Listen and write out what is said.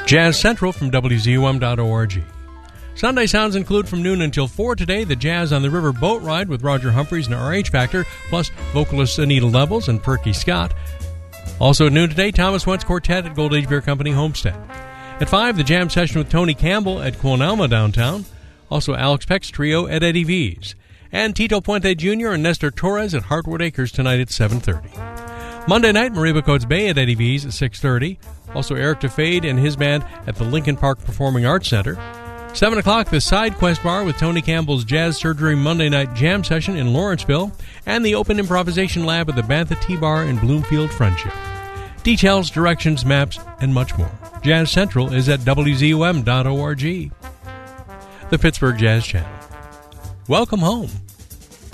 Jazz Central from WZUM.org. Sunday sounds include from noon until 4 today the Jazz on the River boat ride with Roger Humphreys and RH Factor, plus vocalists Anita Levels and Perky Scott. Also at noon today, Thomas Wentz Quartet at Gold Age Beer Company Homestead. At 5, the jam session with Tony Campbell at Quonalma downtown. Also Alex Peck's Trio at Eddie V's. And Tito Puente Jr. and Nestor Torres at Heartwood Acres tonight at 7:30. Monday night, Mariba Coates Bay at Eddie V's at 6:30. Also Eric DeFade and his band at the Lincoln Park Performing Arts Center. 7 o'clock, the Side Quest Bar with Tony Campbell's Jazz Surgery Monday Night Jam Session in Lawrenceville. And the Open Improvisation Lab at the Bantha Tea Bar in Bloomfield Friendship. Details, directions, maps, and much more. Jazz Central is at WZUM.org. The Pittsburgh Jazz Channel. Welcome home.